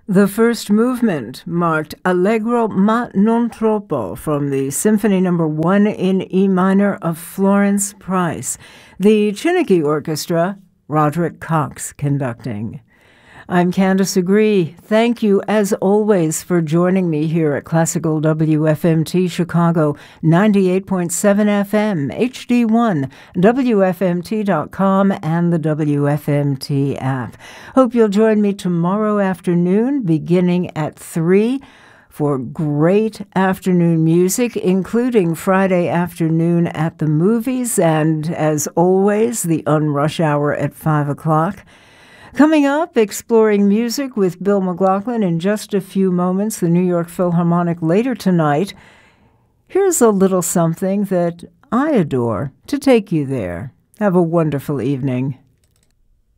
The first movement marked Allegro ma non troppo from the Symphony No. 1 in E minor of Florence Price. The Chiniki Orchestra, Roderick Cox conducting. I'm Candace Agree. Thank you, as always, for joining me here at Classical WFMT Chicago, 98.7 FM, HD1, WFMT.com, and the WFMT app. Hope you'll join me tomorrow afternoon, beginning at 3, for great afternoon music, including Friday afternoon at the movies, and, as always, the Unrush Hour at 5 o'clock. Coming up, exploring music with Bill McLaughlin in just a few moments, the New York Philharmonic later tonight. Here's a little something that I adore to take you there. Have a wonderful evening.